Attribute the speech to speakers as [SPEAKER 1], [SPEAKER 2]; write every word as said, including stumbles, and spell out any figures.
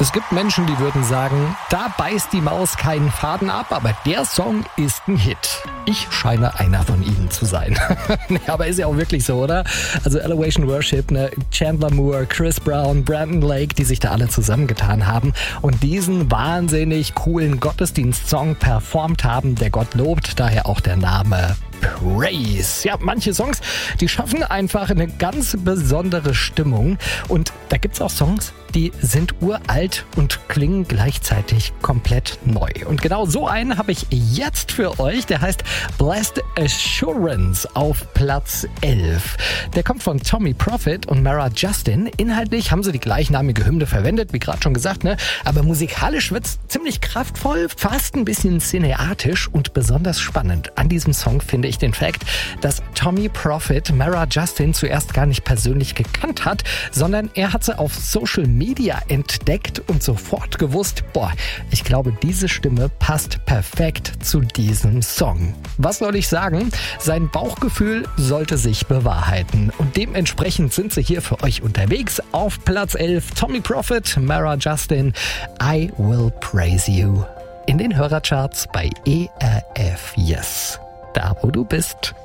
[SPEAKER 1] Es gibt Menschen, die würden sagen, da beißt die Maus keinen Faden ab, aber der Song ist ein Hit. Ich scheine einer von ihnen zu sein. Aber ist ja auch wirklich so, oder? Also Elevation Worship, ne? Chandler Moore, Chris Brown, Brandon Lake, die sich da alle zusammengetan haben und diesen wahnsinnig coolen Gottesdienstsong performt haben, der Gott lobt, daher auch der Name Praise. Ja, manche Songs, die schaffen einfach eine ganz besondere Stimmung. Und da gibt's auch Songs, die sind uralt und klingen gleichzeitig komplett neu. Und genau so einen habe ich jetzt für euch. Der heißt Blessed Assurance auf Platz elf. Der kommt von Tommy Prophet und Mara Justin. Inhaltlich haben sie die gleichnamige Hymne verwendet, wie gerade schon gesagt, ne? Aber musikalisch wird's ziemlich kraftvoll, fast ein bisschen cineatisch und besonders spannend. An diesem Song finde ich den Fakt, dass Tommy Prophet Mara Justin zuerst gar nicht persönlich gekannt hat, sondern er hat sie auf Social Media entdeckt und sofort gewusst, boah, ich glaube, diese Stimme passt perfekt zu diesem Song. Was soll ich sagen? Sein Bauchgefühl sollte sich bewahrheiten und dementsprechend sind sie hier für euch unterwegs. Auf Platz elf Tommy Prophet, Mara Justin, I Will Praise You. In den Hörercharts bei E R F Yes. Da, wo du bist.